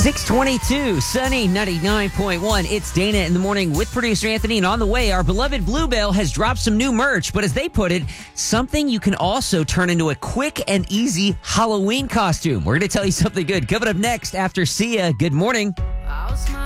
622, sunny 99.1. It's Dana in the morning with producer Anthony. And on the way, our beloved Bluebell has dropped some new merch. But as they put it, something you can also turn into a quick and easy Halloween costume. We're going to tell you something good coming up next after Sia. Good morning.